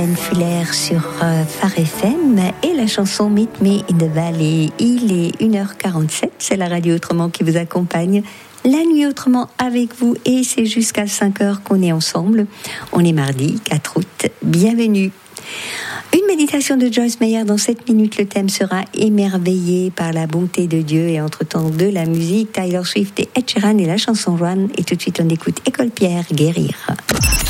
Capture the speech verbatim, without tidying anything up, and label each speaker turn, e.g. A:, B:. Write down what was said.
A: Fuller sur euh, Phare F M et la chanson Meet Me in the Valley. Il est une heure quarante-sept, c'est la radio Autrement qui vous accompagne. La nuit Autrement avec vous et c'est jusqu'à cinq heures qu'on est ensemble. On est mardi quatre août, bienvenue. Une méditation de Joyce Meyer dans sept minutes, le thème sera émerveillé par la bonté de Dieu et entre-temps de la musique, Taylor Swift et Ed Sheeran et la chanson Run. Et tout de suite on écoute École Pierre, Guérir.